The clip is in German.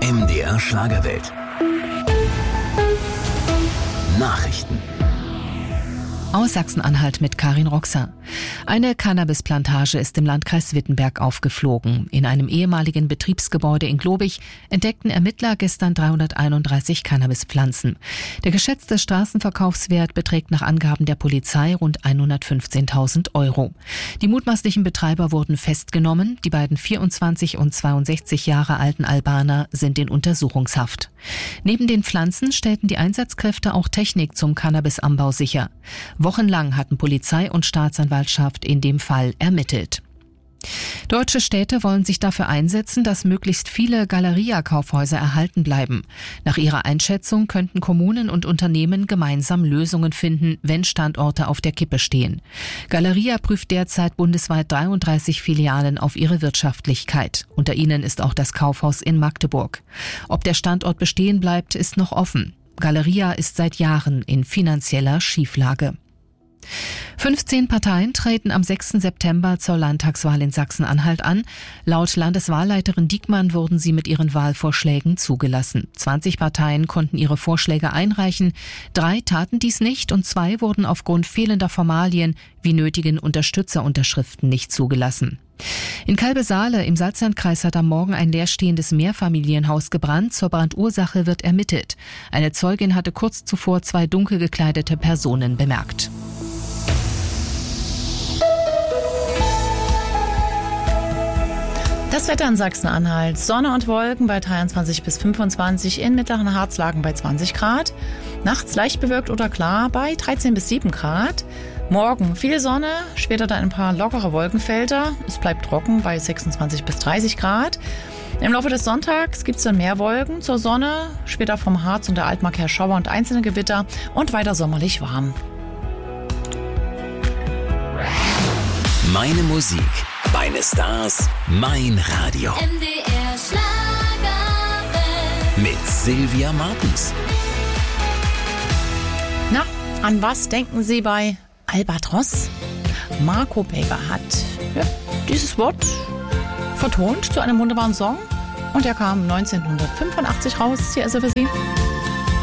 MDR Schlagerwelt. Nachrichten. Aus Sachsen-Anhalt mit Karin Roxer. Eine Cannabisplantage ist im Landkreis Wittenberg aufgeflogen. In einem ehemaligen Betriebsgebäude in Globig entdeckten Ermittler gestern 331 Cannabispflanzen. Der geschätzte Straßenverkaufswert beträgt nach Angaben der Polizei rund 115.000 €. Die mutmaßlichen Betreiber wurden festgenommen. Die beiden 24 und 62 Jahre alten Albaner sind in Untersuchungshaft. Neben den Pflanzen stellten die Einsatzkräfte auch Technik zum Cannabisanbau sicher. Wochenlang hatten Polizei und Staatsanwaltschaft in dem Fall ermittelt. Deutsche Städte wollen sich dafür einsetzen, dass möglichst viele Galeria-Kaufhäuser erhalten bleiben. Nach ihrer Einschätzung könnten Kommunen und Unternehmen gemeinsam Lösungen finden, wenn Standorte auf der Kippe stehen. Galeria prüft derzeit bundesweit 33 Filialen auf ihre Wirtschaftlichkeit. Unter ihnen ist auch das Kaufhaus in Magdeburg. Ob der Standort bestehen bleibt, ist noch offen. Galeria ist seit Jahren in finanzieller Schieflage. 15 Parteien treten am 6. September zur Landtagswahl in Sachsen-Anhalt an. Laut Landeswahlleiterin Diekmann wurden sie mit ihren Wahlvorschlägen zugelassen. 20 Parteien konnten ihre Vorschläge einreichen. 3 taten dies nicht und 2 wurden aufgrund fehlender Formalien wie nötigen Unterstützerunterschriften nicht zugelassen. In Calbe-Saale im Salzlandkreis hat am Morgen ein leerstehendes Mehrfamilienhaus gebrannt. Zur Brandursache wird ermittelt. Eine Zeugin hatte kurz zuvor 2 dunkel gekleidete Personen bemerkt. Das Wetter in Sachsen-Anhalt. Sonne und Wolken bei 23 bis 25, in mittleren Harzlagen bei 20 Grad. Nachts leicht bewölkt oder klar bei 13 bis 7 Grad. Morgen viel Sonne, später dann ein paar lockere Wolkenfelder. Es bleibt trocken bei 26 bis 30 Grad. Im Laufe des Sonntags gibt es dann mehr Wolken zur Sonne, später vom Harz und der Altmark her Schauer und einzelne Gewitter und weiter sommerlich warm. Meine Musik, meine Stars, mein Radio. MDR Schlagerwelt. Mit Sylvia Martens. Na, an was denken Sie bei Albatros? Marco Baker hat dieses Wort vertont zu einem wunderbaren Song und er kam 1985 raus. Hier ist er für Sie.